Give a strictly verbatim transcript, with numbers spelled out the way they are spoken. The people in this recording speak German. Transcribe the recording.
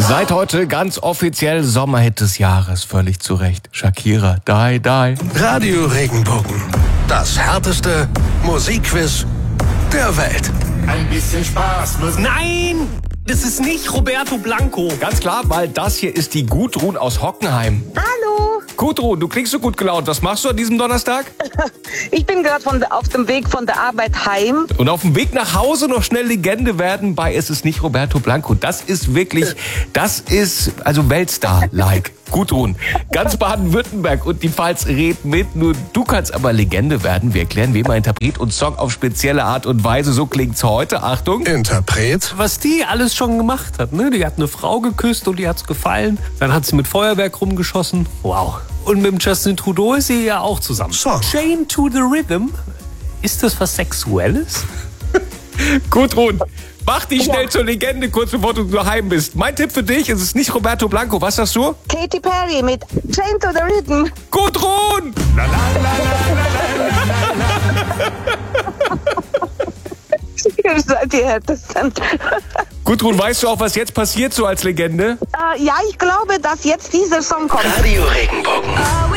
Seit heute ganz offiziell Sommerhit des Jahres, völlig zu Recht. Shakira, Die, Die. Radio Regenbogen, das härteste Musikquiz der Welt. Ein bisschen Spaß muss... Nein! Das ist nicht Roberto Blanco. Ganz klar, weil das hier ist die Gudrun aus Hockenheim. Hallo, Gudrun, du klingst so gut gelaunt. Was machst du an diesem Donnerstag? ich bin gerade auf dem Weg von der Arbeit heim. Und auf dem Weg nach Hause noch schnell Legende werden bei Es ist nicht Roberto Blanco. Das ist wirklich, das ist also Weltstar-like. Gudrun, ganz Baden-Württemberg und die Pfalz redet mit. Nur du kannst aber Legende werden. Wir erklären, wie man Interpret und Song auf spezielle Art und Weise. So klingt's heute. Achtung. Interpret? Was die alles schon gemacht hat, ne? Die hat eine Frau geküsst und die hat's gefallen. Dann hat sie mit Feuerwerk rumgeschossen. Wow. Und mit dem Justin Trudeau ist sie ja auch zusammen. So. Chain to the Rhythm. Ist das was Sexuelles? Gudrun, mach dich schnell zur Legende, kurz bevor du daheim bist. Mein Tipp für dich, es ist nicht Roberto Blanco. Was sagst du? Katy Perry mit Chain to the Rhythm. Gudrun! Ihr seid die Härtesten. Gudrun, weißt du auch, was jetzt passiert so als Legende? Äh, ja, ich glaube, dass jetzt dieser Song kommt. Radio Regenbogen.